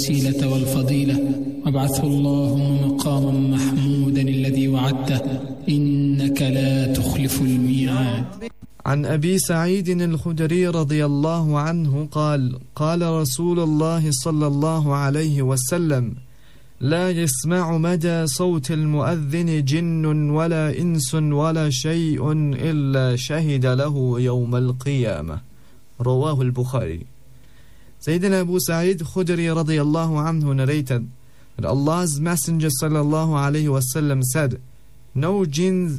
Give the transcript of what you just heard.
الوسيلة والفضيلة وابعثه اللهم مقاما محمودا الذي وعدته إنك لا تخلف الميعاد. عن أبي سعيد الخدري رضي الله عنه قال: قال رسول الله صلى الله عليه وسلم: لا يسمع مدى صوت المؤذن جن ولا إنس ولا شيء إلا شهد له يوم القيامة. رواه البخاري. Sayyidina Abu Sa'id Khudri radiyallahu anhu narrated that Allah's Messenger sallallahu alayhi wasallam said, no jinns